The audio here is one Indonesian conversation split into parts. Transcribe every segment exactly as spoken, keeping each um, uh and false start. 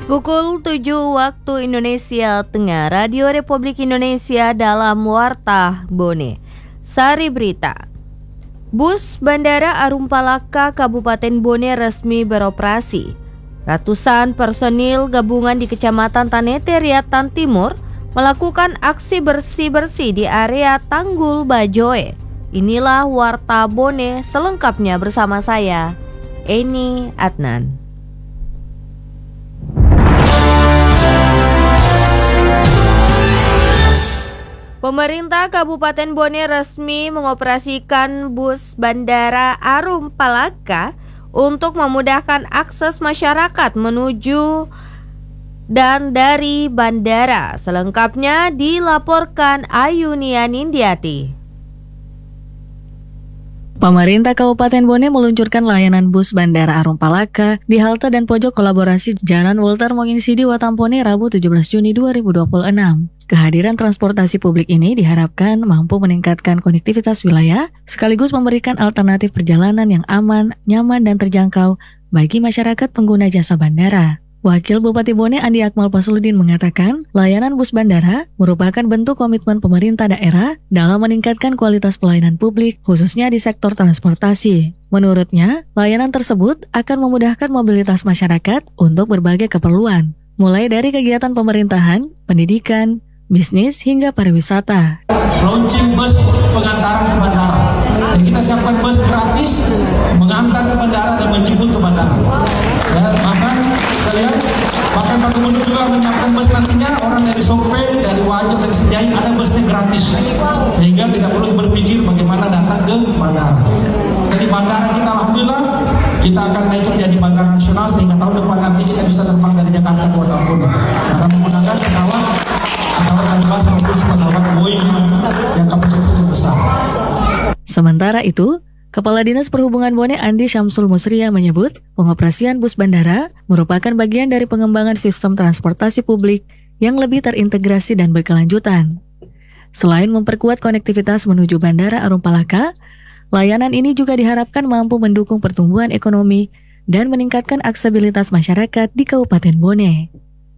Pukul tujuh waktu Indonesia Tengah, Radio Republik Indonesia dalam Warta Bone. Sari Berita. Bus Bandara Arum Palaka Kabupaten Bone resmi beroperasi. Ratusan personil gabungan di Kecamatan Tanete Riatan Timur melakukan aksi bersih-bersih di area Tanggul Bajoe. Inilah Warta Bone selengkapnya bersama saya, Eni Adnan. Pemerintah Kabupaten Bone resmi mengoperasikan bus Bandara Arum Palaka untuk memudahkan akses masyarakat menuju dan dari bandara. Selengkapnya dilaporkan Ayunia Nindiati. Pemerintah Kabupaten Bone meluncurkan layanan bus Bandara Arum Palaka di halte dan pojok kolaborasi Jalan Walter Monginsidi Watampone Rabu tujuh belas Juni dua ribu dua puluh enam. Kehadiran transportasi publik ini diharapkan mampu meningkatkan konektivitas wilayah, sekaligus memberikan alternatif perjalanan yang aman, nyaman, dan terjangkau bagi masyarakat pengguna jasa bandara. Wakil Bupati Bone Andi Akmal Pasludin mengatakan, layanan bus bandara merupakan bentuk komitmen pemerintah daerah dalam meningkatkan kualitas pelayanan publik, khususnya di sektor transportasi. Menurutnya, layanan tersebut akan memudahkan mobilitas masyarakat untuk berbagai keperluan, mulai dari kegiatan pemerintahan, pendidikan, bisnis, hingga pariwisata. Launching bus pengantaran ke bandara. Dan kita siapkan bus gratis mengantar ke bandara dan menjemput ke bandara. Ya, bahkan kalian, bahkan Pak Gubernur juga menyiapkan bus nantinya orang dari Sopeng, dari Wajo, dari Sejai ada busnya gratis. Sehingga tidak perlu berpikir bagaimana datang ke bandara. Jadi bandara kita alhamdulillah kita akan naik menjadi bandara nasional sehingga tahun depan nanti kita bisa terbang dari Jakarta ke Watampone. Karena menggunakan pesawat pesawat Airbus maupun pesawat Boeing yang kapasitasnya besar. Sementara itu, Kepala Dinas Perhubungan Bone Andi Syamsul Musria menyebut pengoperasian bus bandara merupakan bagian dari pengembangan sistem transportasi publik yang lebih terintegrasi dan berkelanjutan. Selain memperkuat konektivitas menuju Bandara Arum Palaka, layanan ini juga diharapkan mampu mendukung pertumbuhan ekonomi dan meningkatkan aksesibilitas masyarakat di Kabupaten Bone.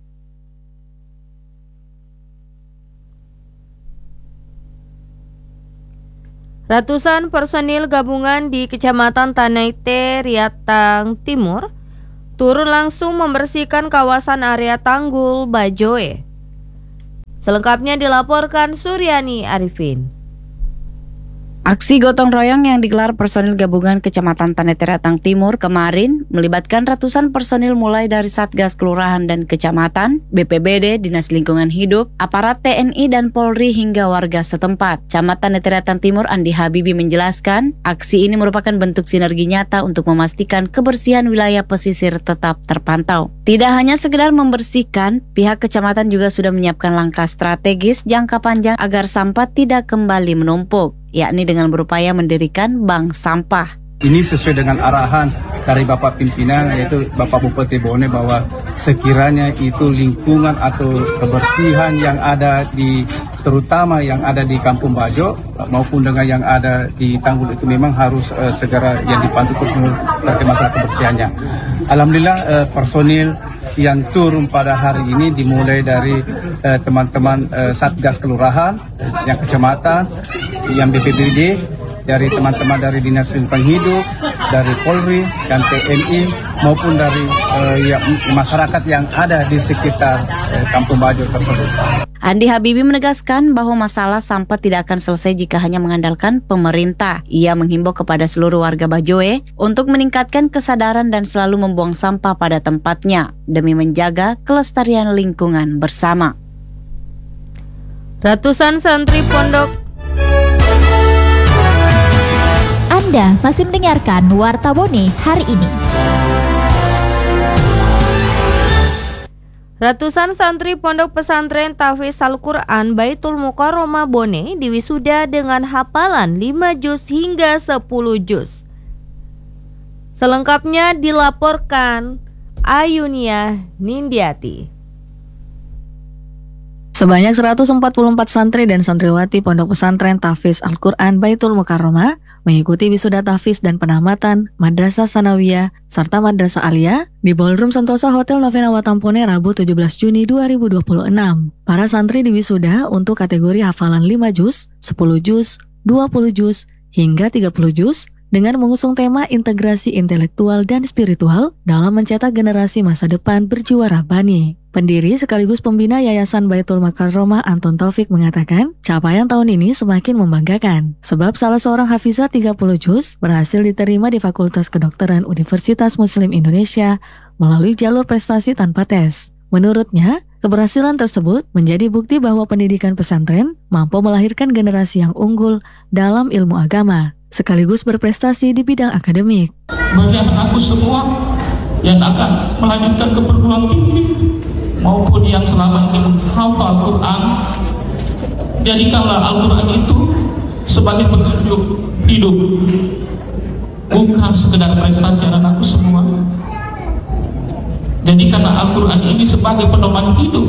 Ratusan personil gabungan di Kecamatan Tanete Riatan Timur turun langsung membersihkan kawasan area Tanggul Bajoe. Selengkapnya dilaporkan Suryani Arifin. Aksi gotong royong yang digelar personil gabungan Kecamatan Tanete Riatan Timur kemarin melibatkan ratusan personil mulai dari Satgas Kelurahan dan Kecamatan, B P B D, Dinas Lingkungan Hidup, aparat T N I dan Polri hingga warga setempat. Camat Tanete Riatan Timur Andi Habibi menjelaskan, aksi ini merupakan bentuk sinergi nyata untuk memastikan kebersihan wilayah pesisir tetap terpantau. Tidak hanya sekedar membersihkan, pihak kecamatan juga sudah menyiapkan langkah strategis jangka panjang agar sampah tidak kembali menumpuk, yakni dengan berupaya mendirikan bank sampah. Ini sesuai dengan arahan dari Bapak Pimpinan, yaitu Bapak Bupati Bone, bahwa sekiranya itu lingkungan atau kebersihan yang ada di, terutama yang ada di Kampung Bajo maupun dengan yang ada di Tanggul itu memang harus uh, segera yang dipantau terus terkait masalah kebersihannya. Alhamdulillah uh, personil yang turun pada hari ini dimulai dari uh, teman-teman uh, Satgas Kelurahan, yang Kecamatan, yang B P B D, dari teman-teman dari Dinas Lingkungan Hidup, dari Polri dan T N I maupun dari uh, ya, masyarakat yang ada di sekitar uh, Kampung Bajo tersebut. Andi Habibi menegaskan bahwa masalah sampah tidak akan selesai jika hanya mengandalkan pemerintah. Ia menghimbau kepada seluruh warga Bajoe untuk meningkatkan kesadaran dan selalu membuang sampah pada tempatnya demi menjaga kelestarian lingkungan bersama. Ratusan santri pondok. Anda masih mendengarkan Warta Bone hari ini. Ratusan santri Pondok Pesantren Tahfiz Al-Quran Baitul Mukarromah Bone diwisuda dengan hafalan lima juz hingga sepuluh juz. Selengkapnya dilaporkan Ayunia Nindiati. Sebanyak seratus empat puluh empat santri dan santriwati Pondok Pesantren Tahfiz Al-Quran Baitul Mukarromah mengikuti wisuda tahfiz dan penamatan Madrasah Sanawiyah serta Madrasah Aliyah di Ballroom Sentosa Hotel Novena Watampone Rabu tujuh belas Juni dua ribu dua puluh enam. Para santri diwisuda untuk kategori hafalan lima juz, sepuluh juz, dua puluh juz, hingga tiga puluh juz dengan mengusung tema integrasi intelektual dan spiritual dalam mencetak generasi masa depan berjiwa rabbani. Pendiri sekaligus pembina Yayasan Baitul Makaromah Anton Taufik mengatakan, capaian tahun ini semakin membanggakan, sebab salah seorang hafizah tiga puluh juz berhasil diterima di Fakultas Kedokteran Universitas Muslim Indonesia melalui jalur prestasi tanpa tes. Menurutnya, keberhasilan tersebut menjadi bukti bahwa pendidikan pesantren mampu melahirkan generasi yang unggul dalam ilmu agama, sekaligus berprestasi di bidang akademik. Bagi anak-anakku semua yang akan melanjutkan ke perguruan tinggi maupun yang selama ini menghafal Quran, jadikanlah Al-Quran itu sebagai petunjuk hidup, bukan sekedar prestasi anak-anakku semua. Jadikanlah Al-Quran ini sebagai pedoman hidup,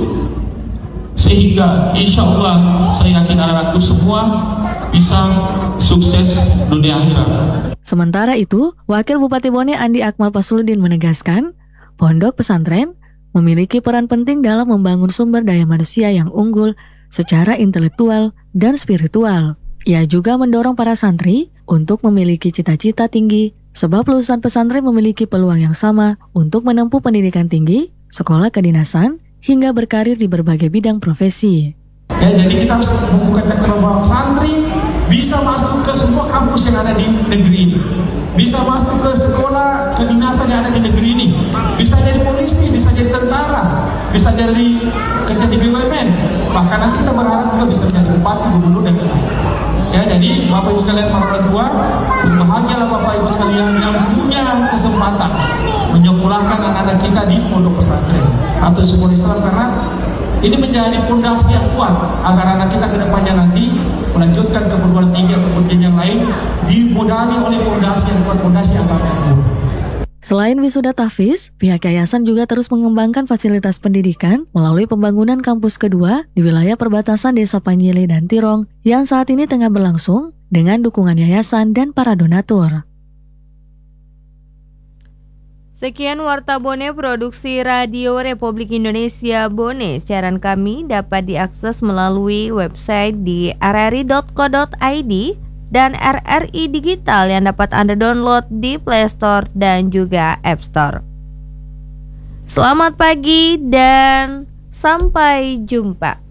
sehingga insya Allah saya yakin anak-anakku semua bisa sukses dunia akhirat. Sementara itu, Wakil Bupati Bone Andi Akmal Pasludin menegaskan, pondok pesantren memiliki peran penting dalam membangun sumber daya manusia yang unggul secara intelektual dan spiritual. Ia juga mendorong para santri untuk memiliki cita-cita tinggi, sebab lulusan pesantren memiliki peluang yang sama untuk menempuh pendidikan tinggi, sekolah kedinasan, hingga berkarir di berbagai bidang profesi. Ya, jadi kita harus membuka cakrawala santri bisa masuk ke semua kampus yang ada di negeri ini, bisa masuk ke sekolah kedinasan yang ada di negeri ini, bisa jadi polisi, bisa jadi tentara, bisa jadi kerja di B U M N, bahkan nanti kita berharap juga bisa jadi bupati, gubernur, dan lain-lain. Ya, jadi Bapak Ibu sekalian para orang tua, berbahagialah Bapak Ibu sekalian yang punya kesempatan menyekolahkan anak-anak kita di pondok pesantren atau sekolah Islam, karena ini menjadi fondasi yang kuat agar anak kita ke depannya nanti melanjutkan ke perguruan tinggi atau pendidikan yang lain dimodali oleh fondasi yang kuat, fondasi agama yang kuat. Selain wisuda tahfiz, pihak yayasan juga terus mengembangkan fasilitas pendidikan melalui pembangunan kampus kedua di wilayah perbatasan Desa Panyele dan Tirong yang saat ini tengah berlangsung dengan dukungan yayasan dan para donatur. Sekian Warta Bone Produksi Radio Republik Indonesia Bone. Siaran kami dapat diakses melalui website di r r i dot co dot i d dan R R I Digital yang dapat Anda download di Play Store dan juga App Store. Selamat pagi dan sampai jumpa.